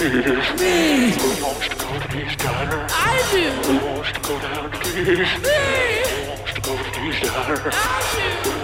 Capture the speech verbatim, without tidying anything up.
Me. Who wants to go to Dee's Diner? I do. Who wants to go down to Dee's? Me. Who wants to go to Dee's Diner? I do.